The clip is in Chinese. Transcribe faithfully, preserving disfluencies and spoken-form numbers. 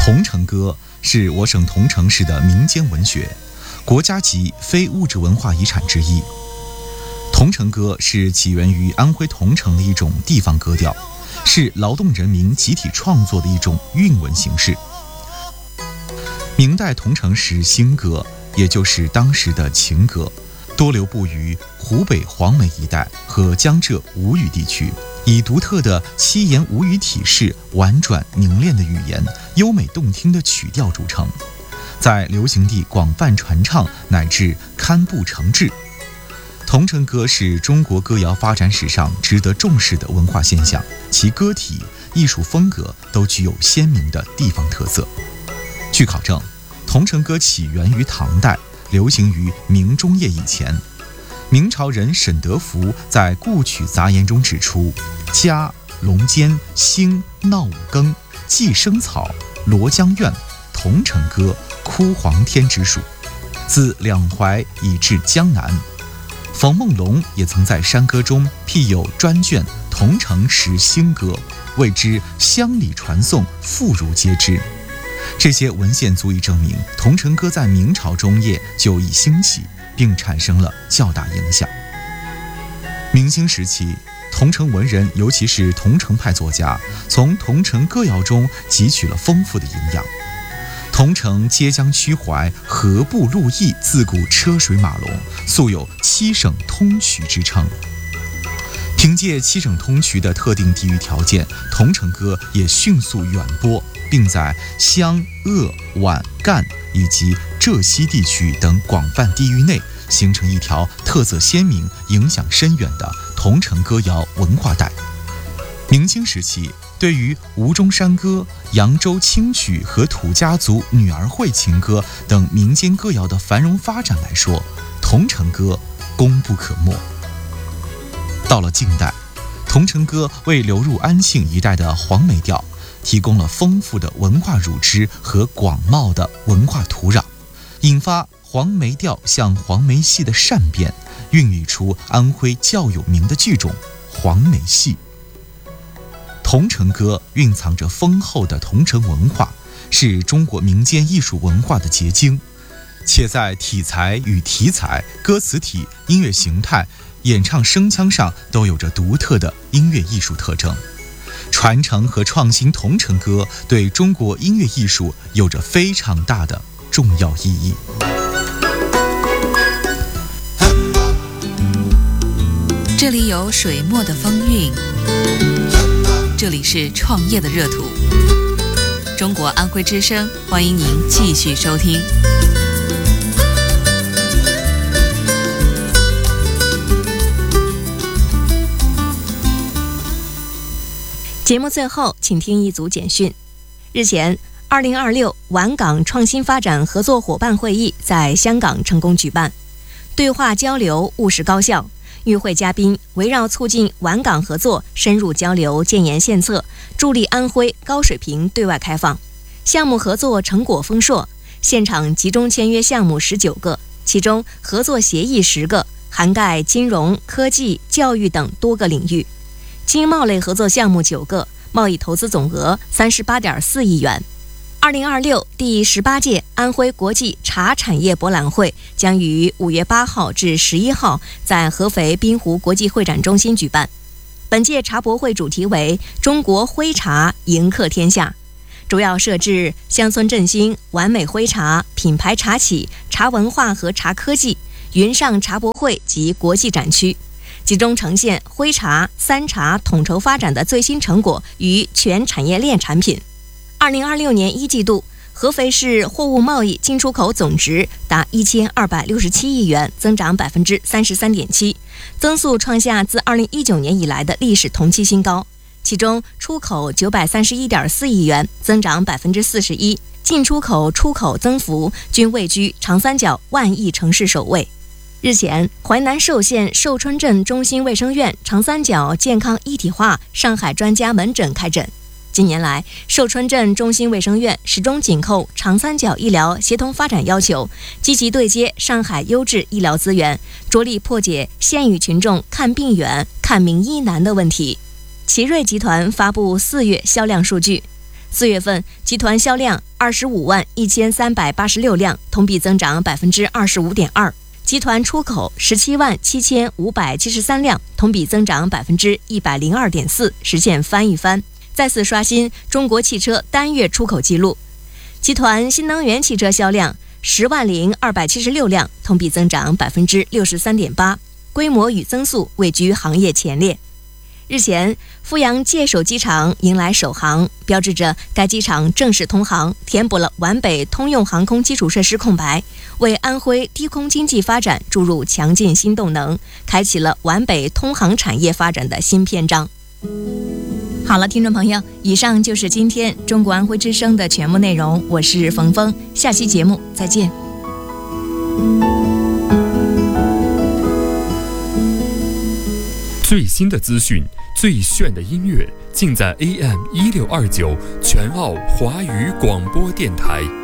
桐城歌是我省桐城市的民间文学，国家级非物质文化遗产之一。桐城歌是起源于安徽桐城的一种地方歌调，是劳动人民集体创作的一种韵文形式。明代桐城时新歌，也就是当时的情歌，多流布于湖北黄梅一带和江浙吴语地区，以独特的七言五语体式、婉转凝练的语言、优美动听的曲调著称，在流行地广泛传唱乃至刊布成志。桐城歌是中国歌谣发展史上值得重视的文化现象，其歌体、艺术风格都具有鲜明的地方特色。据考证，桐城歌起源于唐代，流行于明中叶以前。明朝人沈德福在《故曲杂言》中指出：嘉、龙间、兴、闹五更、寄生草、罗江苑、桐城歌、枯黄天之属，自两淮以至江南。冯梦龙也曾在山歌中辟有专卷《桐城时兴歌》，谓之乡里传颂，妇孺皆知。这些文献足以证明桐城歌在明朝中叶就已兴起，并产生了较大影响。明清时期，桐城文人，尤其是桐城派作家，从桐城歌谣中汲取了丰富的营养。桐城接江曲淮，河埠路驿，自古车水马龙，素有七省通衢之称。凭借七省通衢的特定地域条件，桐城歌也迅速远播，并在湘、鄂、皖、赣以及浙西地区等广泛地域内形成一条特色鲜明、影响深远的桐城歌谣文化带。明清时期，对于吴中山歌、扬州清曲和土家族女儿会情歌等民间歌谣的繁荣发展来说，桐城歌功不可没。到了近代，桐城歌为流入安庆一带的黄梅调提供了丰富的文化乳汁和广袤的文化土壤，引发黄梅调向黄梅戏的善变，孕育出安徽较有名的剧种黄梅戏。桐城歌蕴藏着丰厚的桐城文化，是中国民间艺术文化的结晶，且在体裁与题材、歌词体、音乐形态、演唱声腔上都有着独特的音乐艺术特征。传承和创新桐城歌对中国音乐艺术有着非常大的重要意义。 这里有水墨的风韵，这里是创业的热土。中国安徽之声，欢迎您继续收听。 节目最后，请听一组简讯。日前，二零二六皖港创新发展合作伙伴会议在香港成功举办，对话交流务实高效。与会嘉宾围绕促进皖港合作深入交流建言献策，助力安徽高水平对外开放。项目合作成果丰硕，现场集中签约项目十九个，其中合作协议十个，涵盖金融、科技、教育等多个领域。经贸类合作项目九个，贸易投资总额三十八点四亿元。二零二六第十八届安徽国际茶产业博览会将于五月八号至十一号在合肥滨湖国际会展中心举办。本届茶博会主题为“中国徽茶迎客天下”，主要设置乡村振兴、完美徽茶、品牌茶企、茶文化和茶科技、云上茶博会及国际展区，集中呈现徽茶、三茶统筹发展的最新成果与全产业链产品。二零二六年一季度，合肥市货物贸易进出口总值达一千二百六十七亿元，增长百分之三十三点七，增速创下自二零一九年以来的历史同期新高。其中，出口九百三十一点四亿元，增长百分之四十一，进出口、出口增幅均位居长三角万亿城市首位。日前，淮南寿县寿春镇中心卫生院长三角健康一体化上海专家门诊开诊。近年来，寿春镇中心卫生院始终紧扣长三角医疗协同发展要求，积极对接上海优质医疗资源，着力破解县域群众看病远、看名医难的问题。奇瑞集团发布四月销量数据， 四月份，集团销量二十五万一千三百八十六辆，同比增长百分之二十五点二。集团出口十七万七千五百七十三辆，同比增长百分之一百零二点四，实现翻一番，再次刷新中国汽车单月出口纪录。集团新能源汽车销量十万零二百七十六辆，同比增长百分之六十三点八，规模与增速位居行业前列。日前，阜阳界首机场迎来首航，标志着该机场正式通航，填补了皖北通用航空基础设施空白，为安徽低空经济发展注入强劲新动能，开启了皖北通航产业发展的新篇章。好了，听众朋友，以上就是今天中国安徽之声的全部内容，我是冯峰，下期节目再见。 最新的资讯，最炫的音乐，尽在 A M 一六二九全澳华语广播电台。